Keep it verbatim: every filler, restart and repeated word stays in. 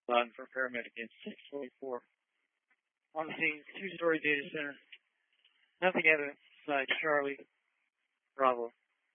Line for paramedic in six forty-four. On the scene, two-story data center. Nothing evident besides Charlie, Bravo,